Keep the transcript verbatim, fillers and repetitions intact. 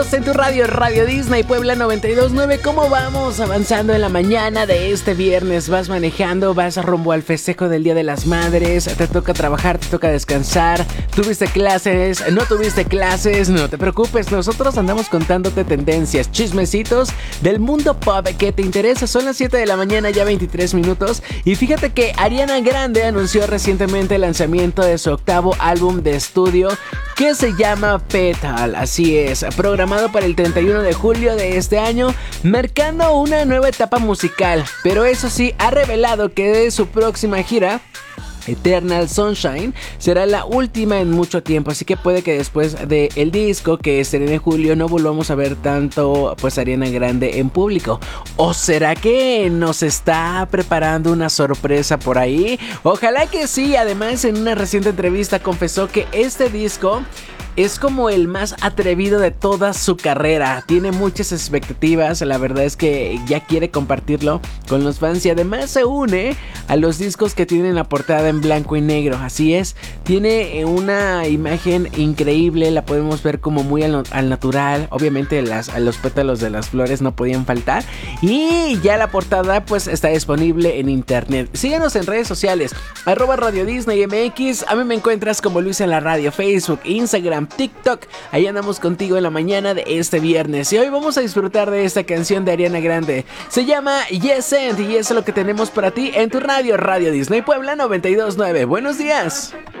En tu radio, Radio Disney Puebla noventa y dos punto nueve. ¿Cómo vamos avanzando en la mañana de este viernes? ¿Vas manejando? ¿Vas rumbo al festejo del Día de las Madres? ¿Te toca trabajar? ¿Te toca descansar? ¿Tuviste clases? ¿No tuviste clases? No te preocupes, nosotros andamos contándote tendencias, chismecitos del mundo pop que te interesa. Son las siete de la mañana, ya veintitrés minutos. Y fíjate que Ariana Grande anunció recientemente el lanzamiento de su octavo álbum de estudio que se llama Petal. Así es, programado para el treinta y uno de julio de este año, marcando una nueva etapa musical. Pero eso sí, ha revelado que de su próxima gira, Eternal Sunshine, será la última en mucho tiempo, así que puede que después del disco que estará en julio no volvamos a ver tanto pues Ariana Grande en público. ¿O será que nos está preparando una sorpresa por ahí? Ojalá que sí. Además, en una reciente entrevista confesó que este disco es como el más atrevido de toda su carrera. Tiene muchas expectativas. La verdad es que ya quiere compartirlo con los fans. Y además se une a los discos que tienen la portada en blanco y negro. Así es, tiene una imagen increíble. La podemos ver como muy al, al natural. Obviamente las, los pétalos de las flores no podían faltar. Y ya la portada pues está disponible en internet. Síguenos en redes sociales, arroba Radio Disney M X. A mí me encuentras como Luis en la Radio, Facebook, Instagram, TikTok. Ahí andamos contigo en la mañana de este viernes. Y hoy vamos a disfrutar de esta canción de Ariana Grande. Se llama Yes and, y eso es lo que tenemos para ti en tu radio, Radio Disney Puebla noventa y dos punto nueve. Buenos días.